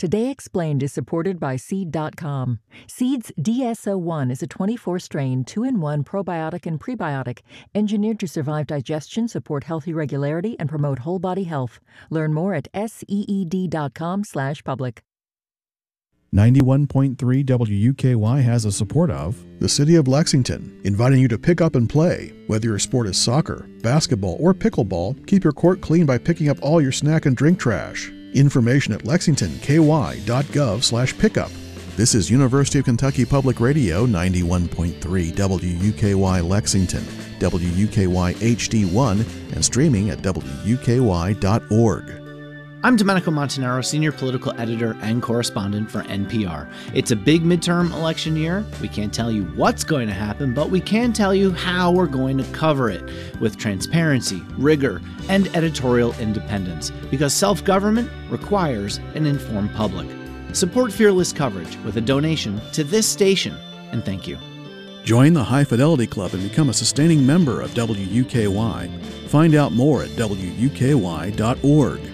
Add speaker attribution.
Speaker 1: Today Explained is supported by Seed.com. Seed's DSO1 is a 24-strain, 2-in-1 probiotic and prebiotic engineered to survive digestion, support healthy regularity, and promote whole body health. Learn more at seed.com/public.
Speaker 2: 91.3 WUKY has the support of the City of Lexington, inviting you to pick up and play. Whether your sport is soccer, basketball, or pickleball, keep your court clean by picking up all your snack and drink trash. Information at lexingtonky.gov/pickup. This is University of Kentucky Public Radio 91.3 WUKY Lexington, WUKY HD1, and streaming at WUKY.org.
Speaker 3: I'm Domenico Montanaro, Senior Political Editor and Correspondent for NPR. It's a big midterm election year. We can't tell you what's going to happen, but we can tell you how we're going to cover it with transparency, rigor, and editorial independence, because self-government requires an informed public. Support fearless coverage with a donation to this station, and thank you.
Speaker 2: Join the High Fidelity Club and become a sustaining member of WUKY. Find out more at WUKY.org.